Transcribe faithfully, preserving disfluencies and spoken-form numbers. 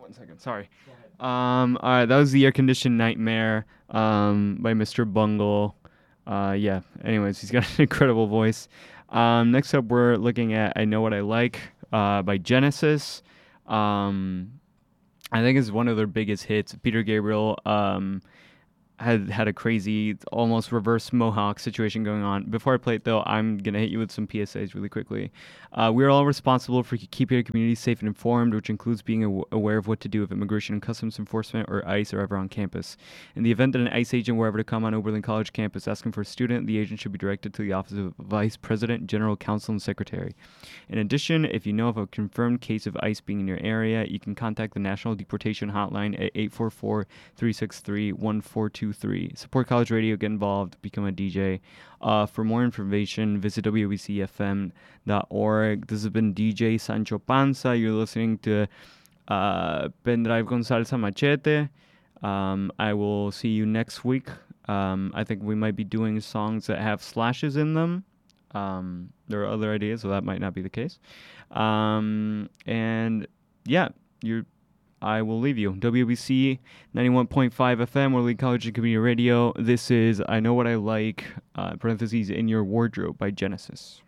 one second. Sorry. Um, all right, that was the Air Conditioned Nightmare um, by Mister Bungle. Uh, yeah, anyways, he's got an incredible voice. Um, next up, we're looking at I Know What I Like uh, by Genesis. Um, I think it's one of their biggest hits. Peter Gabriel um, had had a crazy, almost reverse Mohawk situation going on. Before I play it, though, I'm going to hit you with some P S As really quickly. Uh, we're all responsible for keeping our community safe and informed, which includes being aw- aware of what to do if Immigration and Customs Enforcement or ICE are ever on campus. In the event that an ICE agent were ever to come on Oberlin College campus asking for a student, the agent should be directed to the Office of Vice President, General Counsel, and Secretary. In addition, if you know of a confirmed case of ICE being in your area, you can contact the National Deportation Hotline at eight four four, three six three, one four two three. Support college radio, get involved, become a D J. Uh, for more information, visit W B C F M dot org. This has been D J Sancho Panza. You're listening to uh, Pendrive con Salsa Machete. Um, I will see you next week. Um, I think we might be doing songs that have slashes in them. Um, there are other ideas, so that might not be the case. Um, and yeah, you're. I will leave you. W B C ninety-one point five F M, Oberlin College and Community Radio. This is I Know What I Like, uh, parentheses, In Your Wardrobe by Genesis.